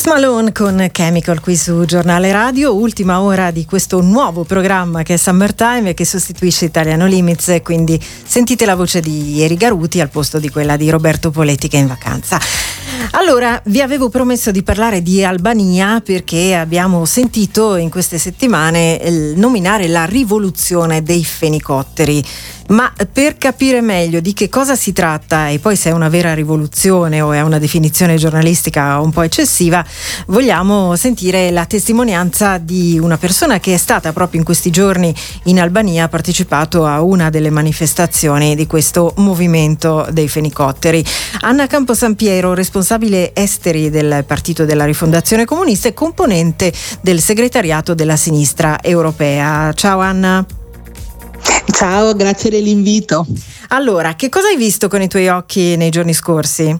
Post Malone con Chemical qui su Giornale Radio, ultima ora di questo nuovo programma che è Summertime e che sostituisce Italian No Limits, e quindi sentite la voce di Eri Garuti al posto di quella di Roberto Poletti che è in vacanza. Allora, vi avevo promesso di parlare di Albania perché abbiamo sentito in queste settimane nominare la rivoluzione dei fenicotteri. Ma per capire meglio di che cosa si tratta e poi se è una vera rivoluzione o è una definizione giornalistica un po' eccessiva, vogliamo sentire la testimonianza di una persona che è stata proprio in questi giorni in Albania, ha partecipato a una delle manifestazioni di questo movimento dei fenicotteri. Anna Camposampiero, responsabile esteri del Partito della Rifondazione Comunista e componente del segretariato della Sinistra Europea. Ciao Anna. Ciao, grazie dell'invito. Allora, che cosa hai visto con i tuoi occhi nei giorni scorsi?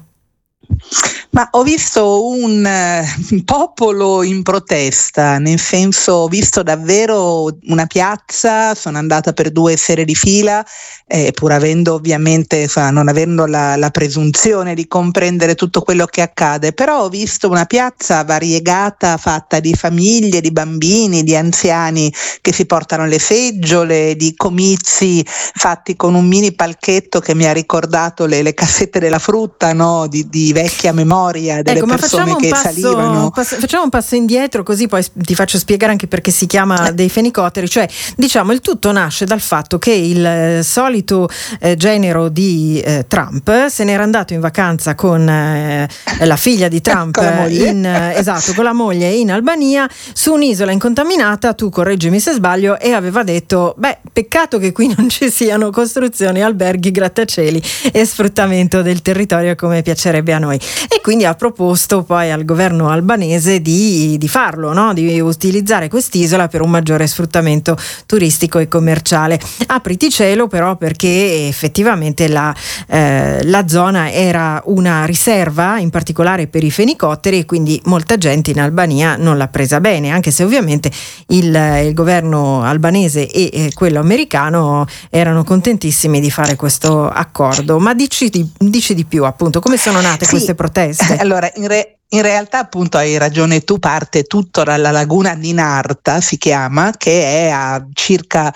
Ma ho visto un popolo in protesta, nel senso ho visto davvero una piazza, sono andata per 2 sere di fila, pur avendo ovviamente, non avendo la presunzione di comprendere tutto quello che accade, però ho visto una piazza variegata, fatta di famiglie, di bambini, di anziani che si portano le seggiole, di comizi fatti con un mini palchetto che mi ha ricordato le cassette della frutta, no? Di vecchia memoria delle persone che salivano. Facciamo un passo indietro, così poi ti faccio spiegare anche perché si chiama dei fenicotteri. Cioè, diciamo, il tutto nasce dal fatto che il solito genero di Trump se n'era andato in vacanza con la figlia di Trump, con la moglie in Albania, su un'isola incontaminata, tu correggimi se sbaglio, e aveva detto: peccato che qui non ci siano costruzioni, alberghi, grattacieli e sfruttamento del territorio come piacerebbe a noi. E quindi ha proposto poi al governo albanese di farlo, no? Di utilizzare quest'isola per un maggiore sfruttamento turistico e commerciale. Apriti cielo però, perché effettivamente la zona era una riserva, in particolare per i fenicotteri, e quindi molta gente in Albania non l'ha presa bene, anche se ovviamente il governo albanese e quello americano erano contentissimi di fare questo accordo. Ma dici di più, appunto, come sono nate queste proteste? Allora, in realtà appunto hai ragione tu, parte tutto dalla laguna di Narta, si chiama, che è a circa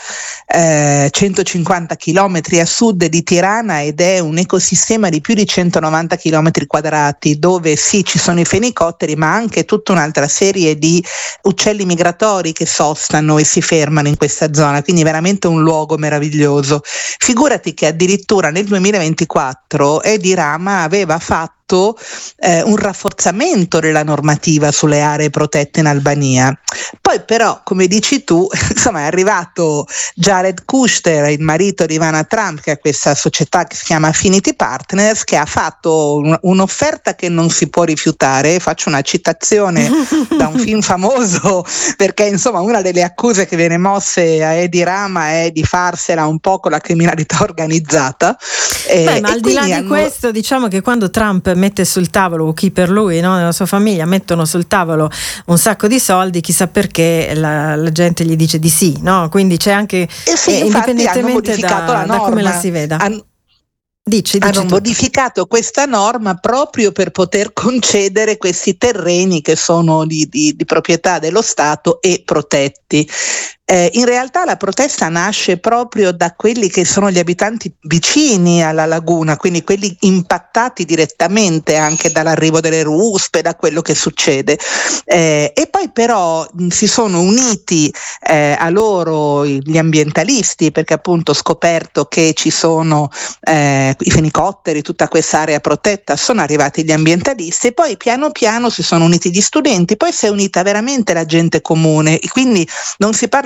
150 chilometri a sud di Tirana ed è un ecosistema di più di 190 chilometri quadrati, dove sì, ci sono i fenicotteri, ma anche tutta un'altra serie di uccelli migratori che sostano e si fermano in questa zona, quindi veramente un luogo meraviglioso. Figurati che addirittura nel 2024 Edi Rama aveva fatto un rafforzamento della normativa sulle aree protette in Albania. Poi però, come dici tu, insomma, è arrivato Jared Kushner, il marito di Ivana Trump, che ha questa società che si chiama Affinity Partners, che ha fatto un'offerta che non si può rifiutare. Faccio una citazione da un film famoso, perché insomma una delle accuse che viene mosse a Edi Rama è di farsela un po' con la criminalità organizzata. Ma al di là di questo, diciamo che quando Trump mette sul tavolo, o chi per lui, no, nella sua famiglia mettono sul tavolo un sacco di soldi, chissà perché la gente gli dice di sì, no? Quindi c'è anche, indipendentemente da come la si veda. Hanno modificato questa norma proprio per poter concedere questi terreni che sono di proprietà dello Stato e protetti. In realtà la protesta nasce proprio da quelli che sono gli abitanti vicini alla laguna, quindi quelli impattati direttamente anche dall'arrivo delle ruspe, da quello che succede. E poi però si sono uniti a loro gli ambientalisti, perché appunto ho scoperto che ci sono i fenicotteri, tutta questa area protetta, sono arrivati gli ambientalisti e poi piano piano si sono uniti gli studenti, poi si è unita veramente la gente comune, e quindi non si parla